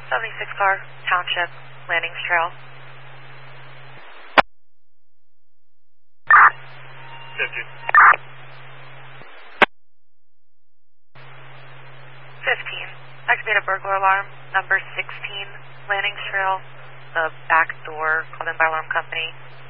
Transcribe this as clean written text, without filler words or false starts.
76 car, Township, Landings Trail. 50. 15. Activate a burglar alarm, number 16, Landings Trail, the back door called in by alarm company.